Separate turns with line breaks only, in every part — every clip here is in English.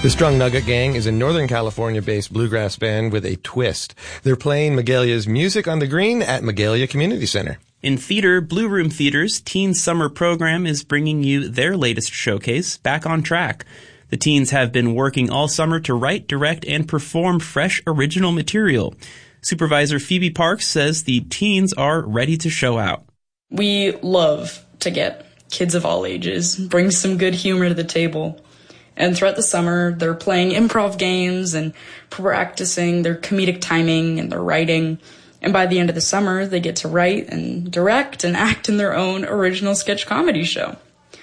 The Strung Nugget Gang is a Northern California-based bluegrass band with a twist. They're playing Megalia's Music on the Green at Magalia Community Center.
In theater, Blue Room Theater's Teen Summer program is bringing you their latest showcase, Back on Track. The teens have been working all summer to write, direct, and perform fresh original material. Supervisor Phoebe Parks says the teens are ready to show out.
We love to get kids of all ages, bring some good humor to the table. And throughout the summer, they're playing improv games and practicing their comedic timing and their writing. And by the end of the summer, they get to write and direct and act in their own original sketch comedy show.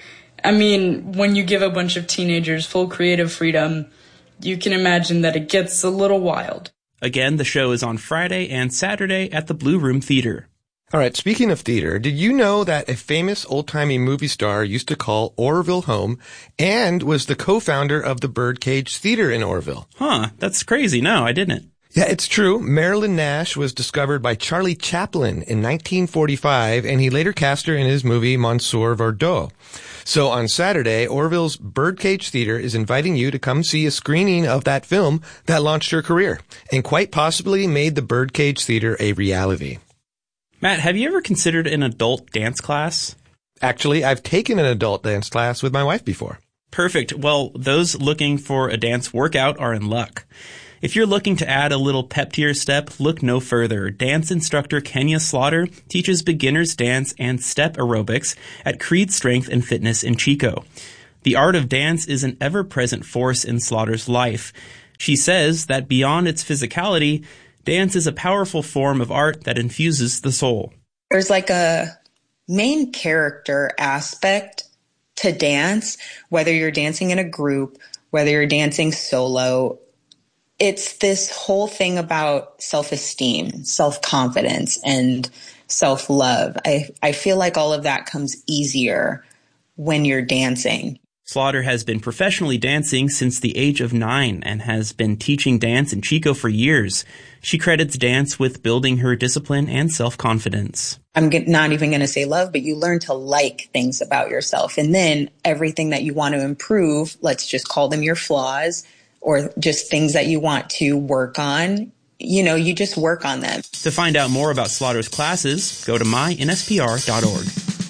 I mean, when you give a bunch of teenagers full creative freedom, you can imagine that it gets a little wild.
Again, the show is on Friday and Saturday at the Blue Room Theater.
All right, speaking of theater, did you know that a famous old-timey movie star used to call Oroville home and was the co-founder of the Birdcage Theater in Oroville?
Huh, that's crazy. No, I didn't.
Yeah, it's true. Marilyn Nash was discovered by Charlie Chaplin in 1945, and he later cast her in his movie Monsieur Verdot. So on Saturday, Oroville's Birdcage Theater is inviting you to come see a screening of that film that launched her career and quite possibly made the Birdcage Theater a reality.
Matt, have you ever considered an adult dance class?
Actually, I've taken an adult dance class with my wife before.
Perfect. Well, those looking for a dance workout are in luck. If you're looking to add a little pep to your step, look no further. Dance instructor Kenya Slaughter teaches beginners dance and step aerobics at Creed Strength and Fitness in Chico. The art of dance is an ever-present force in Slaughter's life. She says that beyond its physicality, dance is a powerful form of art that infuses the soul.
There's like a main character aspect to dance, whether you're dancing in a group, whether you're dancing solo. It's this whole thing about self-esteem, self-confidence, and self-love. I feel like all of that comes easier when you're dancing.
Slaughter has been professionally dancing since the age of 9 and has been teaching dance in Chico for years. She credits dance with building her discipline and self-confidence.
I'm not even going to say love, but you learn to like things about yourself. And then everything that you want to improve, let's just call them your flaws or just things that you want to work on, you just work on them.
To find out more about Slaughter's classes, go to mynspr.org.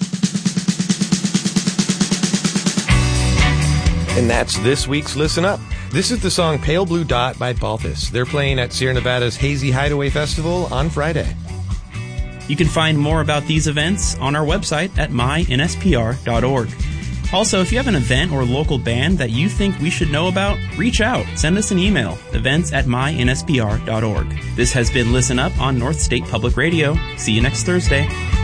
And that's this week's Listen Up. This is the song Pale Blue Dot by Balthus. They're playing at Sierra Nevada's Hazy Hideaway Festival on Friday.
You can find more about these events on our website at mynspr.org. Also, if you have an event or local band that you think we should know about, reach out. Send us an email, events@mynspr.org. This has been Listen Up on North State Public Radio. See you next Thursday.